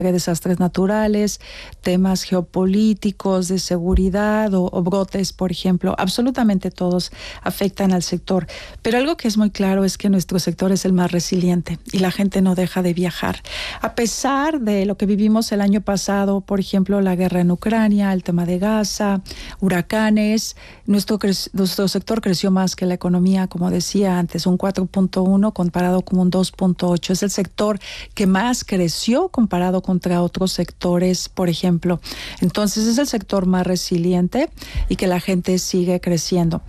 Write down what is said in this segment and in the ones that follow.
de desastres naturales, temas geopolíticos, de seguridad o brotes, por ejemplo. Absolutamente todos afectan al sector. Pero algo que es muy claro es que nuestro sector es el más resiliente y la gente no deja de viajar. A pesar de lo que vivimos el año pasado, por ejemplo, la guerra en Ucrania, el tema de Gaza, huracanes, nuestro sector creció más que la economía, como decía antes, un 4.1 comparado con un 2.8. Es el sector que más creció comparado contra otros sectores, por ejemplo. Entonces es el sector más resiliente y que la gente sigue creciendo.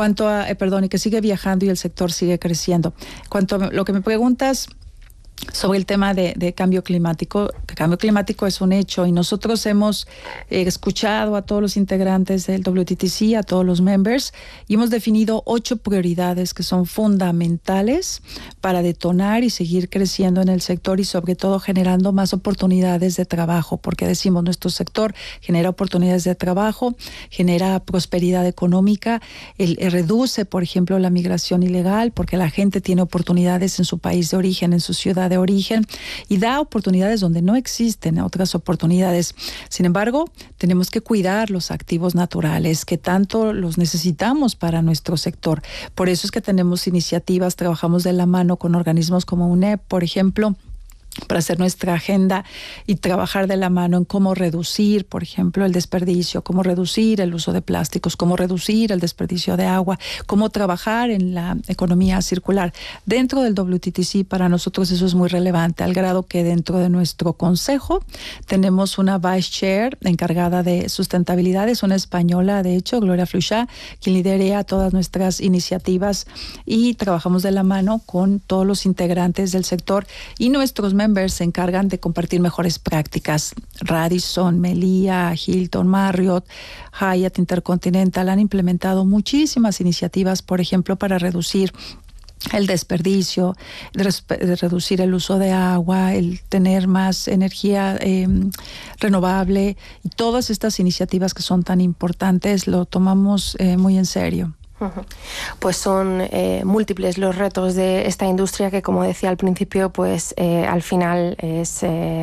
Y que sigue viajando y el sector sigue creciendo. Cuanto a lo que me preguntas sobre el tema de cambio climático. El cambio climático es un hecho y nosotros hemos escuchado a todos los integrantes del WTTC, a todos los members, y hemos definido 8 prioridades que son fundamentales para detonar y seguir creciendo en el sector y sobre todo generando más oportunidades de trabajo, porque decimos nuestro sector genera oportunidades de trabajo, genera prosperidad económica, reduce, por ejemplo, la migración ilegal, porque la gente tiene oportunidades en su país de origen, en su ciudad de origen, y da oportunidades donde no existen otras oportunidades. Sin embargo, tenemos que cuidar los activos naturales que tanto los necesitamos para nuestro sector. Por eso es que tenemos iniciativas, trabajamos de la mano con organismos como UNEP, por ejemplo, para hacer nuestra agenda y trabajar de la mano en cómo reducir, por ejemplo, el desperdicio, cómo reducir el uso de plásticos, cómo reducir el desperdicio de agua, cómo trabajar en la economía circular. Dentro del WTTC, para nosotros eso es muy relevante, al grado que dentro de nuestro consejo tenemos una vice chair encargada de sustentabilidad, es una española, de hecho, Gloria Fluchá, quien lidera todas nuestras iniciativas y trabajamos de la mano con todos los integrantes del sector y nuestros members se encargan de compartir mejores prácticas. Radisson, Meliá, Hilton, Marriott, Hyatt, Intercontinental han implementado muchísimas iniciativas, por ejemplo, para reducir el desperdicio, reducir el uso de agua, el tener más energía renovable, y todas estas iniciativas que son tan importantes lo tomamos muy en serio. Pues son múltiples los retos de esta industria que, como decía al principio, pues al final es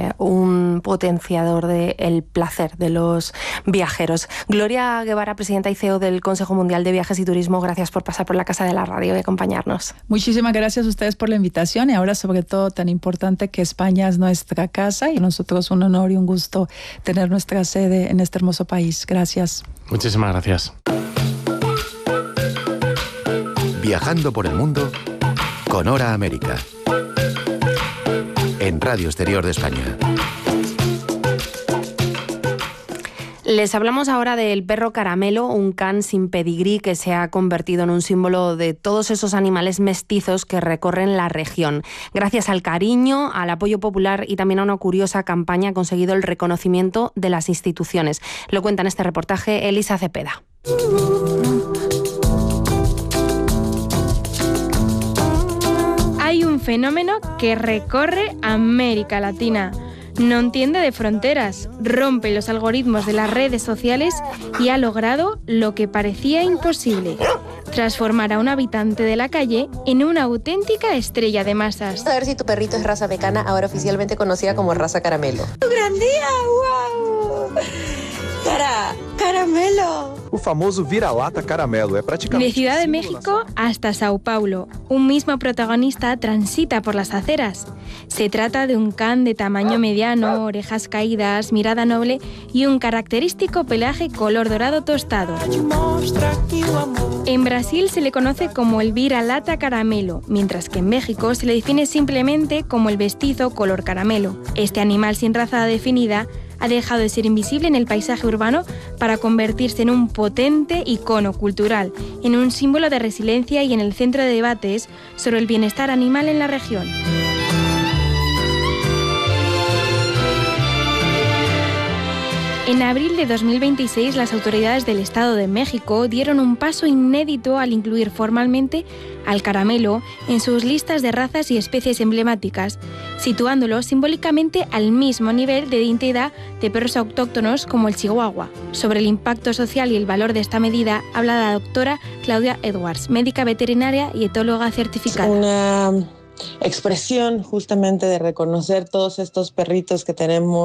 un potenciador del placer de los viajeros. Gloria Guevara, presidenta y CEO del Consejo Mundial de Viajes y Turismo, gracias por pasar por la Casa de la Radio y acompañarnos. Muchísimas gracias a ustedes por la invitación y ahora sobre todo tan importante que España es nuestra casa y nosotros un honor y un gusto tener nuestra sede en este hermoso país. Gracias. Muchísimas gracias. Viajando por el mundo con Hora América. En Radio Exterior de España. Les hablamos ahora del perro Caramelo, un can sin pedigrí que se ha convertido en un símbolo de todos esos animales mestizos que recorren la región. Gracias al cariño, al apoyo popular y también a una curiosa campaña ha conseguido el reconocimiento de las instituciones. Lo cuenta en este reportaje Elisa Cepeda. Hay un fenómeno que recorre América Latina. No entiende de fronteras, rompe los algoritmos de las redes sociales y ha logrado lo que parecía imposible: transformar a un habitante de la calle en una auténtica estrella de masas. A ver si tu perrito es raza mecana, ahora oficialmente conocida como raza Caramelo. ¡Tu gran día! ¡Wow! Caramelo. O famoso vira-lata caramelo es prácticamente... De Ciudad de México hasta Sao Paulo, un mismo protagonista transita por las aceras. Se trata de un can de tamaño mediano, orejas caídas, mirada noble y un característico pelaje color dorado tostado. En Brasil se le conoce como el vira-lata caramelo, mientras que en México se le define simplemente como el mestizo color caramelo. Este animal sin raza definida ha dejado de ser invisible en el paisaje urbano para convertirse en un potente icono cultural, en un símbolo de resiliencia y en el centro de debates sobre el bienestar animal en la región. En abril de 2026, las autoridades del Estado de México dieron un paso inédito al incluir formalmente al caramelo en sus listas de razas y especies emblemáticas, situándolo simbólicamente al mismo nivel de identidad de perros autóctonos como el chihuahua. Sobre el impacto social y el valor de esta medida habla la doctora Claudia Edwards, médica veterinaria y etóloga certificada. Una expresión justamente de reconocer todos estos perritos que tenemos